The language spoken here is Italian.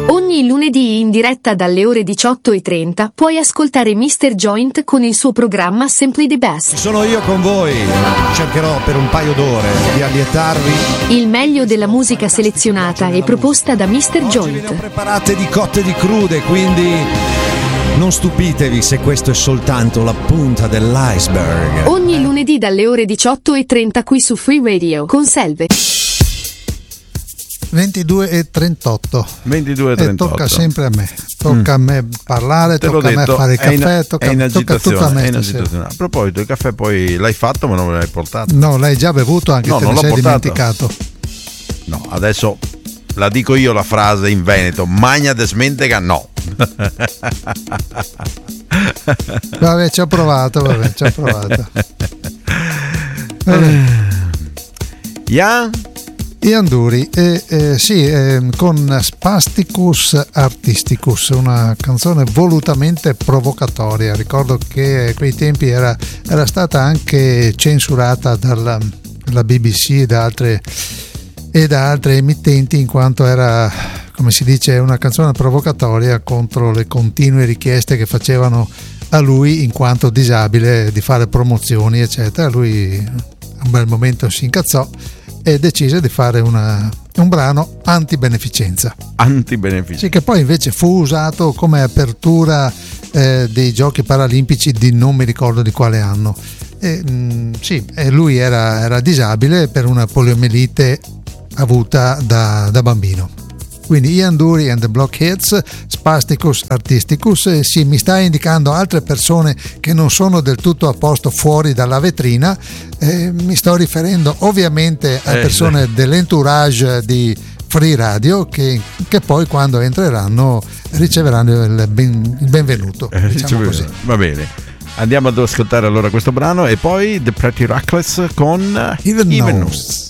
Ogni lunedì in diretta dalle ore 18:30 puoi ascoltare Mr. Joint con il suo programma Simply the Best. Sono io con voi, cercherò per un paio d'ore di allietarvi. Il meglio della musica selezionata e proposta da Mr. Oggi Joint. ve ne ho preparate di cotte e di crude, quindi non stupitevi se questo è soltanto la punta dell'iceberg. Ogni lunedì dalle ore 18:30 qui su Free Radio con Selve. 22:38. 22:38. E tocca sempre a me. Tocca a me parlare, Te l'ho tocca a me detto, fare il caffè, è tocca in tutto a me è in stasera. agitazione. A proposito, il caffè poi l'hai fatto ma non me l'hai portato? No, l'hai già bevuto, anche No, te non ne l'ho sei portato. dimenticato. No, adesso la dico io la frase in Veneto: magna desmentega no. Vabbè, ci ho provato. Vabbè. Yeah? Ian Dury, con Spasticus Artisticus, una canzone volutamente provocatoria. Ricordo che a quei tempi era stata anche censurata dalla BBC e da altre emittenti, in quanto era, come si dice, una canzone provocatoria contro le continue richieste che facevano a lui, in quanto disabile, di fare promozioni eccetera. Lui a un bel momento si incazzò e decise di fare un brano anti-beneficenza. Anti-beneficenza. Sì, che poi invece fu usato come apertura dei giochi paralimpici di non mi ricordo di quale anno. Lui era disabile per una poliomielite avuta da bambino. Quindi Ian Dury and the Blockheads, Spasticus Artisticus. Mi sta indicando altre persone che non sono del tutto a posto fuori dalla vetrina. Mi sto riferendo ovviamente a persone dell'entourage di Free Radio che poi quando entreranno riceveranno il benvenuto, diciamo così. Va bene, andiamo ad ascoltare allora questo brano e poi The Pretty Reckless con Even Knows.